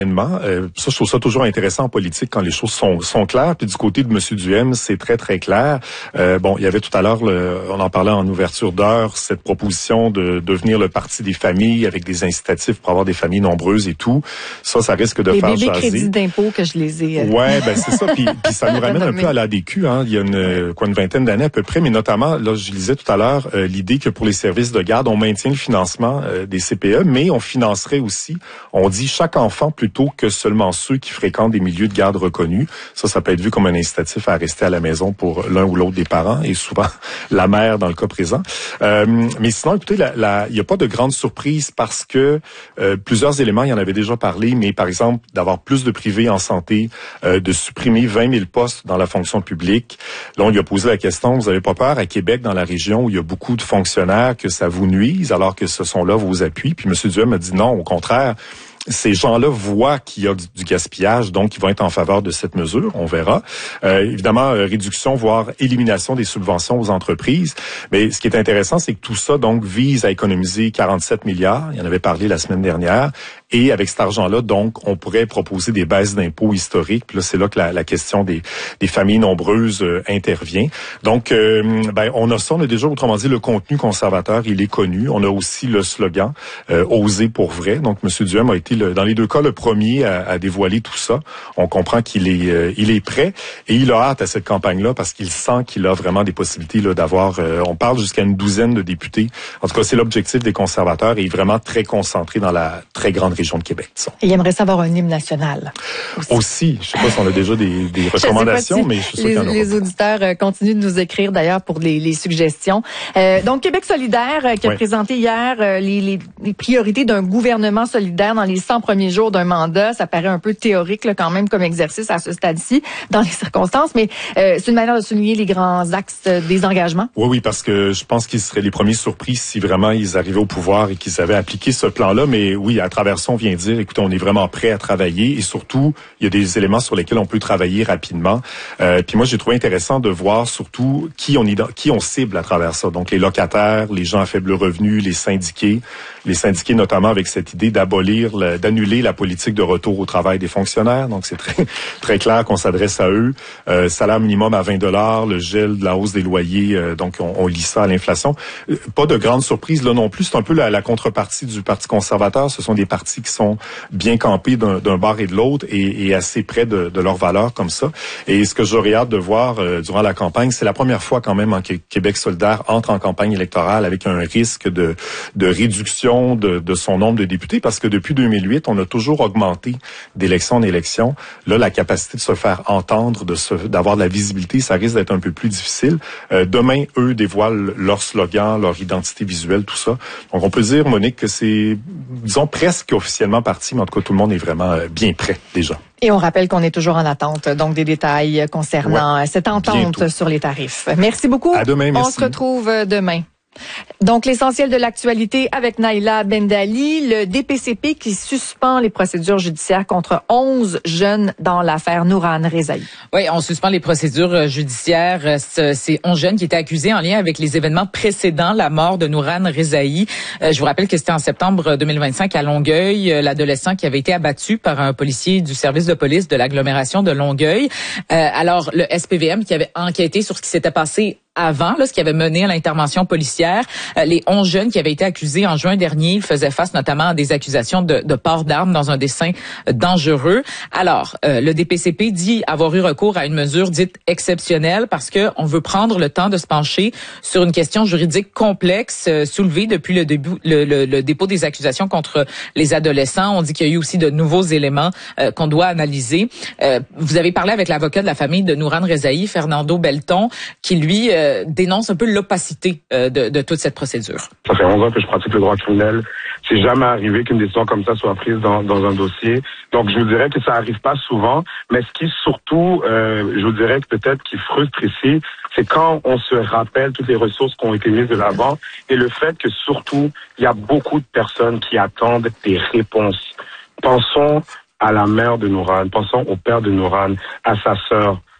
Ça, je trouve ça toujours intéressant en politique quand les choses sont claires. Puis du côté de M. Duhaime, c'est très, très clair. Il y avait tout à l'heure, on en parlait en ouverture d'heure, cette proposition de devenir le parti des familles avec des incitatifs pour avoir des familles nombreuses et tout. Ça risque de faire jaser. Les bébés crédits d'impôt que je les ai... C'est ça. Puis ça nous ramène un peu à l'ADQ. Il y a une vingtaine d'années à peu près, mais notamment, là, je lisais tout à l'heure, l'idée que pour les services de garde, on maintient le financement des CPE, mais on financerait aussi, on dit, chaque enfant plutôt que seulement ceux qui fréquentent des milieux de garde reconnus. Ça peut être vu comme un incitatif à rester à la maison pour l'un ou l'autre des parents, et souvent la mère dans le cas présent. Mais sinon, écoutez, il n'y a pas de grande surprise parce que plusieurs éléments, il y en avait déjà parlé, mais par exemple, d'avoir plus de privés en santé, de supprimer 20 000 postes dans la fonction publique. Là, on lui a posé la question, vous n'avez pas peur à Québec, dans la région où il y a beaucoup de fonctionnaires, que ça vous nuise alors que ce sont là vos appuis? Puis M. Duhaime a dit non, au contraire. Ces gens-là voient qu'il y a du gaspillage, donc ils vont être en faveur de cette mesure, on verra. Évidemment, réduction, voire élimination des subventions aux entreprises. Mais ce qui est intéressant, c'est que tout ça donc vise à économiser 47 milliards. Il y en avait parlé la semaine dernière. Et avec cet argent-là, donc, on pourrait proposer des baisses d'impôts historiques. Puis là, c'est là que la question des familles nombreuses intervient. Donc, on a ça. On a déjà, autrement dit, le contenu conservateur, il est connu. On a aussi le slogan oser pour vrai. Donc, M. Duhaime a été, dans les deux cas, le premier à dévoiler tout ça. On comprend qu'il est prêt et il a hâte à cette campagne-là parce qu'il sent qu'il a vraiment des possibilités là, d'avoir, on parle jusqu'à une douzaine de députés. En tout cas, c'est l'objectif des conservateurs et il est vraiment très concentré dans la très grande région de Québec. Disons. Et il aimerait savoir un hymne national. Aussi. Je sais pas si on a déjà des recommandations, mais je suis sûr qu'il y en aura. Les auditeurs continuent de nous écrire d'ailleurs pour les suggestions. Donc, Québec solidaire qui a présenté hier les priorités d'un gouvernement solidaire dans les 100 premiers jours d'un mandat. Ça paraît un peu théorique là, quand même comme exercice à ce stade-ci dans les circonstances, mais c'est une manière de souligner les grands axes des engagements. Oui, parce que je pense qu'ils seraient les premiers surpris si vraiment ils arrivaient au pouvoir et qu'ils avaient appliqué ce plan-là. Mais oui, à travers ça, on vient dire, écoutez, on est vraiment prêt à travailler et surtout, il y a des éléments sur lesquels on peut travailler rapidement. Puis moi, j'ai trouvé intéressant de voir surtout qui on cible à travers ça. Donc, les locataires, les gens à faible revenu, les syndiqués notamment avec cette idée d'annuler la politique de retour au travail des fonctionnaires. Donc, c'est très, très clair qu'on s'adresse à eux. Salaire minimum à 20 $, le gel de la hausse des loyers. Donc, on lit ça à l'inflation. Pas de grande surprise là non plus. C'est un peu la contrepartie du Parti conservateur. Ce sont des partis qui sont bien campés d'un bord et de l'autre et assez près de leurs valeurs comme ça. Et ce que j'aurais hâte de voir durant la campagne, c'est la première fois quand même que Québec solidaire entre en campagne électorale avec un risque de réduction de son nombre de députés parce que depuis 2008, on a toujours augmenté d'élection en élection. Là, la capacité de se faire entendre, d'avoir de la visibilité, ça risque d'être un peu plus difficile. Demain, eux dévoilent leur slogan, leur identité visuelle, tout ça. Donc, on peut dire, Monique, que c'est, disons, presque officiellement parti, mais en tout cas, tout le monde est vraiment bien prêt déjà. Et on rappelle qu'on est toujours en attente, donc des détails concernant cette entente sur les tarifs. Merci beaucoup. À demain, merci. On se retrouve demain. Donc, l'essentiel de l'actualité avec Naïla Bendali, le DPCP qui suspend les procédures judiciaires contre 11 jeunes dans l'affaire Nourane Rezaï. Oui, on suspend les procédures judiciaires. Ces 11 jeunes qui étaient accusés en lien avec les événements précédents la mort de Nourane Rezaï. Je vous rappelle que c'était en septembre 2025 à Longueuil, l'adolescent qui avait été abattu par un policier du service de police de l'agglomération de Longueuil. Alors, le SPVM qui avait enquêté sur ce qui s'était passé avant, ce qui avait mené à l'intervention policière, les 11 jeunes qui avaient été accusés en juin dernier, ils faisaient face notamment à des accusations de port d'armes dans un dessein dangereux. Alors, le DPCP dit avoir eu recours à une mesure dite exceptionnelle parce que on veut prendre le temps de se pencher sur une question juridique complexe soulevée depuis le dépôt des accusations contre les adolescents. On dit qu'il y a eu aussi de nouveaux éléments qu'on doit analyser. Vous avez parlé avec l'avocat de la famille de Nourane Rezaï, Fernando Belton, qui lui dénonce un peu l'opacité de toute cette procédure. Ça fait 11 ans que je pratique le droit criminel. C'est jamais arrivé qu'une décision comme ça soit prise dans un dossier. Donc, je vous dirais que ça arrive pas souvent. Mais ce qui surtout, je vous dirais que peut-être qui frustre ici, c'est quand on se rappelle toutes les ressources qui ont été mises de l'avant et le fait que surtout, il y a beaucoup de personnes qui attendent des réponses. Pensons à la mère de Nourane, pensons au père de Nourane, à sa sœur.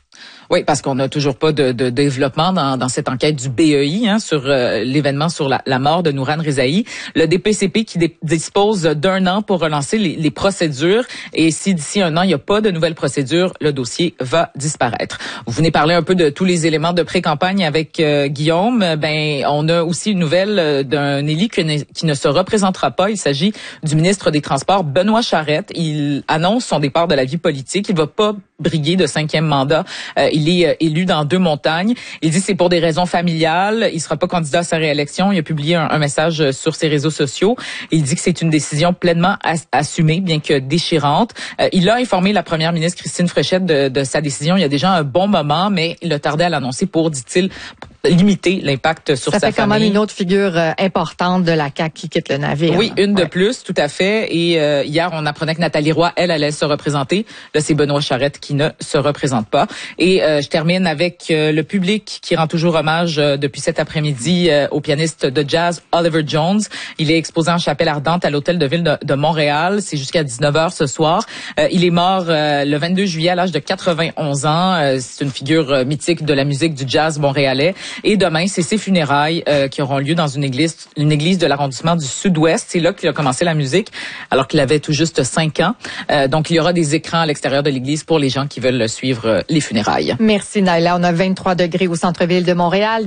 Oui, parce qu'on n'a toujours pas de développement dans cette enquête du BEI sur l'événement sur la mort de Nourane Rezaï. Le DPCP qui dispose d'1 an pour relancer les procédures. Et si d'ici 1 an, il n'y a pas de nouvelles procédures, le dossier va disparaître. Vous venez parler un peu de tous les éléments de pré-campagne avec Guillaume. Ben, on a aussi une nouvelle d'un élu qui ne se représentera pas. Il s'agit du ministre des Transports, Benoît Charette. Il annonce son départ de la vie politique. Il ne va pas briguer de 5e mandat. Il est élu dans 2 montagnes. Il dit que c'est pour des raisons familiales. Il sera pas candidat à sa réélection. Il a publié un message sur ses réseaux sociaux. Il dit que c'est une décision pleinement assumée, bien que déchirante. Il a informé la première ministre Christine Fréchette de sa décision il y a déjà un bon moment, mais il a tardé à l'annoncer pour, dit-il, limiter l'impact sur sa famille. Ça fait quand même une autre figure importante de la CAQ qui quitte le navire. Oui, une de plus, tout à fait. Et hier, on apprenait que Nathalie Roy, elle allait se représenter. Là, c'est Benoît Charette qui ne se représente pas. Et je termine avec le public qui rend toujours hommage depuis cet après-midi au pianiste de jazz Oliver Jones. Il est exposé en chapelle ardente à l'Hôtel de Ville de Montréal. C'est jusqu'à 19h ce soir. Il est mort le 22 juillet à l'âge de 91 ans. C'est une figure mythique de la musique du jazz montréalais. Et demain, c'est ses funérailles qui auront lieu dans une église de l'arrondissement du Sud-Ouest. C'est là qu'il a commencé la musique, alors qu'il avait tout juste 5 ans. Donc, il y aura des écrans à l'extérieur de l'église pour les gens qui veulent suivre les funérailles. Merci, Naila. On a 23 degrés au centre-ville de Montréal,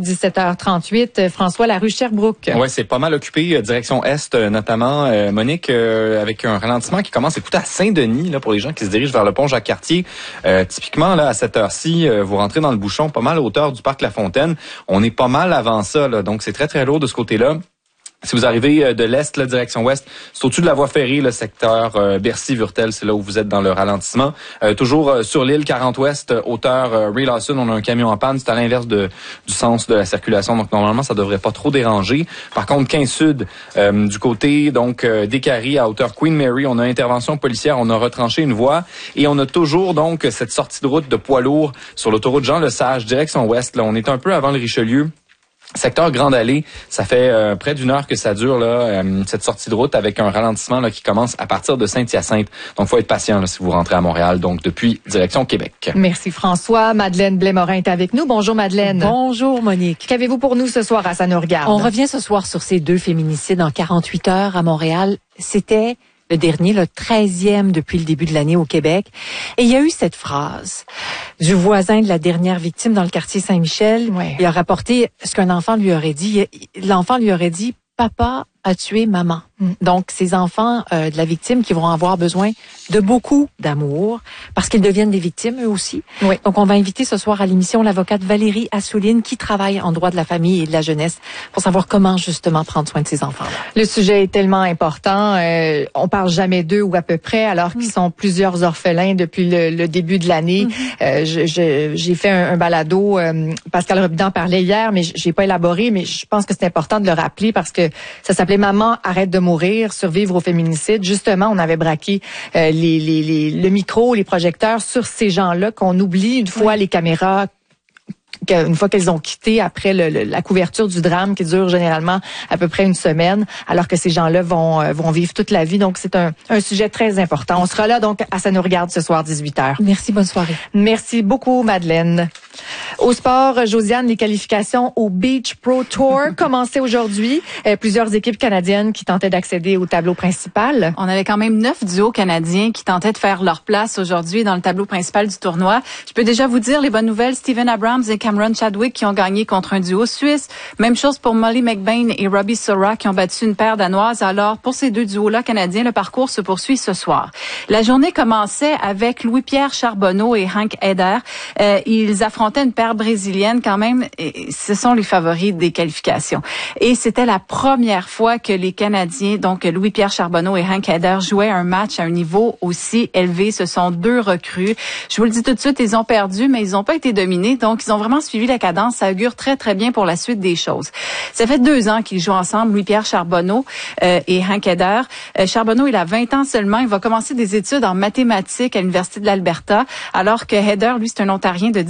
17h38. François, la rue Sherbrooke. Ouais, c'est pas mal occupé, direction Est notamment. Monique, avec un ralentissement qui commence, écoutez, à Saint-Denis, là, pour les gens qui se dirigent vers le pont Jacques-Cartier. Typiquement, là, à cette heure-ci, vous rentrez dans le bouchon, pas mal à hauteur du parc La Fontaine. On est pas mal avant ça, là, donc c'est très, très lourd de ce côté-là. Si vous arrivez de l'Est, la direction Ouest, c'est au-dessus de la voie ferrée, le secteur Bercy-Vurtel, c'est là où vous êtes dans le ralentissement. Toujours sur l'île 40 Ouest, hauteur Ray Lawson, on a un camion en panne, c'est à l'inverse du sens de la circulation, donc normalement ça devrait pas trop déranger. Par contre, 15 Sud, du côté donc d'Écarie à hauteur Queen Mary, on a intervention policière, on a retranché une voie et on a toujours donc cette sortie de route de poids lourd sur l'autoroute Jean-Lesage, direction Ouest. Là, on est un peu avant le Richelieu. Secteur Grande Allée, ça fait près d'1 heure que ça dure là, cette sortie de route avec un ralentissement là qui commence à partir de Saint-Hyacinthe. Donc, faut être patient là, si vous rentrez à Montréal, donc depuis direction Québec. Merci François. Madeleine Blais-Morin est avec nous. Bonjour Madeleine. Bonjour Monique. Qu'avez-vous pour nous ce soir à Ça nous regarde? On revient ce soir sur ces 2 féminicides en 48 heures à Montréal. C'était le dernier, le 13e depuis le début de l'année au Québec. Et il y a eu cette phrase du voisin de la dernière victime dans le quartier Saint-Michel. Ouais. Il a rapporté ce qu'un enfant lui aurait dit. L'enfant lui aurait dit « Papa a tué maman ». Donc, ces enfants de la victime qui vont avoir besoin de beaucoup d'amour parce qu'ils deviennent des victimes eux aussi. Oui. Donc, on va inviter ce soir à l'émission l'avocate Valérie Assouline qui travaille en droit de la famille et de la jeunesse pour savoir comment justement prendre soin de ces enfants-là. Le sujet est tellement important. On parle jamais d'eux ou à peu près, alors qu'ils sont plusieurs orphelins depuis le début de l'année. J'ai fait un balado. Pascal Robidan parlait hier, mais j'ai pas élaboré, mais je pense que c'est important de le rappeler parce que ça s'appelait Maman, arrête de mourir, survivre au féminicide. Justement, on avait braqué le micro, les projecteurs sur ces gens-là qu'on oublie une fois les caméras, une fois qu'elles ont quitté après la couverture du drame qui dure généralement à peu près 1 semaine, alors que ces gens-là vont vivre toute la vie. Donc, c'est un sujet très important. On sera là, donc, à Ça nous regarde ce soir, 18h. Merci, bonne soirée. Merci beaucoup, Madeleine. Au sport, Josiane, les qualifications au Beach Pro Tour commençaient aujourd'hui. Plusieurs équipes canadiennes qui tentaient d'accéder au tableau principal. On avait quand même 9 duos canadiens qui tentaient de faire leur place aujourd'hui dans le tableau principal du tournoi. Je peux déjà vous dire les bonnes nouvelles. Steven Abrams et Cameron Chadwick qui ont gagné contre un duo suisse. Même chose pour Molly McBain et Robbie Sora qui ont battu une paire danoise. Alors, pour ces 2 duos-là canadiens, le parcours se poursuit ce soir. La journée commençait avec Louis-Pierre Charbonneau et Hank Eder. Ils affrontaient une paire brésilienne quand même. Et ce sont les favoris des qualifications. Et c'était la première fois que les Canadiens, donc Louis-Pierre Charbonneau et Hank Eder, jouaient un match à un niveau aussi élevé. Ce sont 2 recrues. Je vous le dis tout de suite, ils ont perdu, mais ils n'ont pas été dominés. Donc, ils ont vraiment suivi la cadence. Ça augure très, très bien pour la suite des choses. Ça fait 2 ans qu'ils jouent ensemble, Louis-Pierre Charbonneau et Hank Eder. Charbonneau, il a 20 ans seulement. Il va commencer des études en mathématiques à l'Université de l'Alberta, alors que Eder, lui, c'est un Ontarien de 19 ans.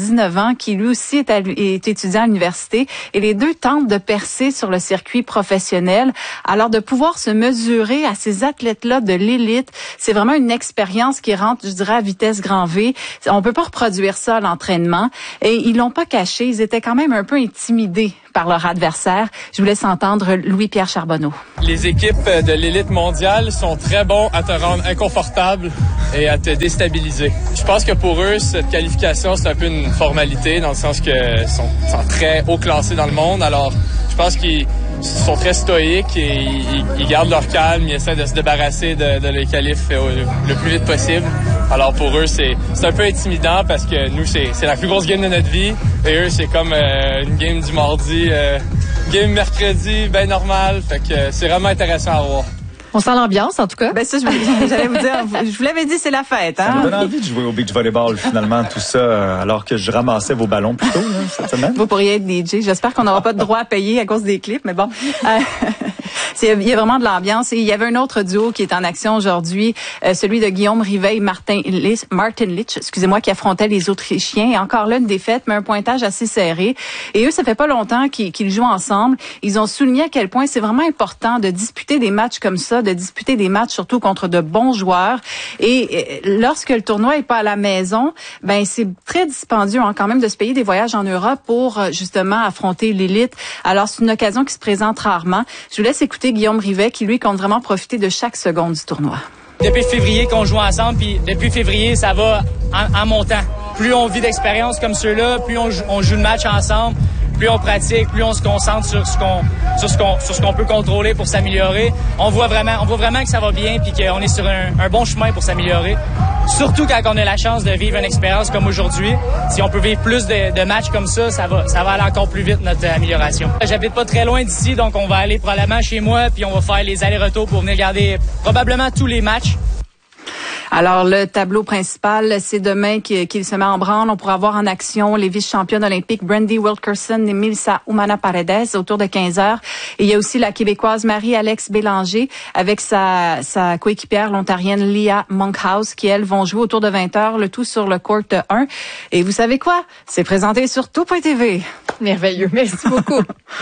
ans, qui lui aussi est étudiant à l'université. Et les deux tentent de percer sur le circuit professionnel. Alors, de pouvoir se mesurer à ces athlètes-là de l'élite, c'est vraiment une expérience qui rentre, je dirais, à vitesse grand V. On peut pas reproduire ça à l'entraînement. Et ils l'ont pas caché. Ils étaient quand même un peu intimidés par leur adversaire. Je vous laisse entendre Louis-Pierre Charbonneau. Les équipes de l'élite mondiale sont très bons à te rendre inconfortable et à te déstabiliser. Je pense que pour eux, cette qualification, c'est un peu une formalité dans le sens que sont très haut classés dans le monde. Alors, je pense qu'ils sont très stoïques et ils gardent leur calme, ils essaient de se débarrasser de les qualifs le plus vite possible. Alors pour eux, c'est un peu intimidant parce que nous, c'est la plus grosse game de notre vie et eux, c'est comme une game du mardi, game mercredi, ben normal. Fait que c'est vraiment intéressant à voir. On sent l'ambiance, en tout cas. Ben ça, j'allais vous dire, je vous l'avais dit, c'est la fête. Hein? Ça me donne envie de jouer au beach volleyball, finalement, tout ça, alors que je ramassais vos ballons plus tôt, là, cette semaine. Vous pourriez être DJ. J'espère qu'on n'aura pas de droit à payer à cause des clips, mais bon. Il y a vraiment de l'ambiance. Et il y avait un autre duo qui est en action aujourd'hui, celui de Guillaume Rivet et Martin Licht, excusez-moi, qui affrontait les Autrichiens. Et encore là, une défaite, mais un pointage assez serré. Et eux, ça fait pas longtemps qu'ils jouent ensemble. Ils ont souligné à quel point c'est vraiment important de disputer des matchs comme ça, de disputer des matchs surtout contre de bons joueurs. Et lorsque le tournoi est pas à la maison, ben c'est très dispendieux quand même de se payer des voyages en Europe pour justement affronter l'élite. Alors c'est une occasion qui se présente rarement. Je vous laisse écouter Guillaume Rivet qui lui compte vraiment profiter de chaque seconde du tournoi. Depuis février qu'on joue ensemble, puis depuis février ça va en montant. Plus on vit d'expériences comme ceux-là, plus on joue le match ensemble. Plus on pratique, plus on se concentre sur ce qu'on peut contrôler pour s'améliorer. On voit vraiment que ça va bien puis qu'on est sur un bon chemin pour s'améliorer. Surtout quand on a la chance de vivre une expérience comme aujourd'hui. Si on peut vivre plus de matchs comme ça va aller encore plus vite notre amélioration. J'habite pas très loin d'ici, donc on va aller probablement chez moi puis on va faire les allers-retours pour venir regarder probablement tous les matchs. Alors, le tableau principal, c'est demain qu'il se met en branle. On pourra voir en action les vice-championnes olympiques Brandy Wilkerson et Melissa Umana-Paredes autour de 15h. Et il y a aussi la Québécoise Marie-Alex Bélanger avec sa coéquipière l'Ontarienne Leah Monkhouse qui, elles, vont jouer autour de 20h, le tout sur le court 1. Et vous savez quoi? C'est présenté sur tout.tv. Merveilleux. Merci beaucoup.